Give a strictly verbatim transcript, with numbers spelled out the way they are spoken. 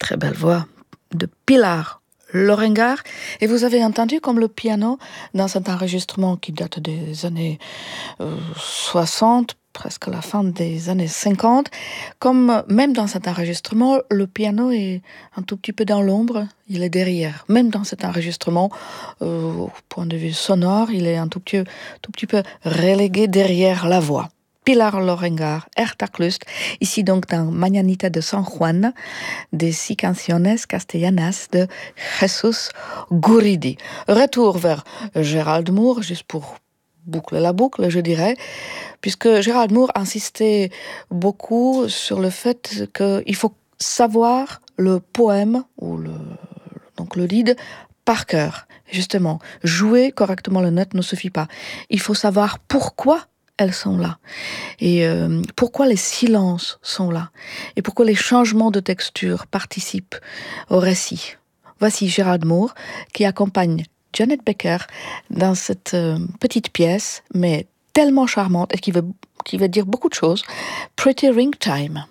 très belle voix de Pilar Lorengar. Et vous avez entendu comme le piano dans cet enregistrement qui date des années euh, soixante, presque la fin des années cinquante, comme même dans cet enregistrement, le piano est un tout petit peu dans l'ombre, il est derrière. Même dans cet enregistrement, euh, au point de vue sonore, il est un tout petit, tout petit peu relégué derrière la voix. Pilar Lorengar, Ertaklust, ici donc dans Mañanita de San Juan, des six canciones castellanas de Jesus Guridi. Retour vers Gérald Moore, juste pour boucler la boucle, je dirais, puisque Gérald Moore insistait beaucoup sur le fait qu'il faut savoir le poème, ou le, donc le lied, par cœur. Justement, jouer correctement les notes ne suffit pas. Il faut savoir pourquoi elles sont là. Et euh, pourquoi les silences sont là. Et pourquoi les changements de texture participent au récit. Voici Gérald Moore qui accompagne Janet Becker dans cette euh, petite pièce, mais tellement charmante et qui veut, qui veut dire beaucoup de choses. Pretty Ring Time.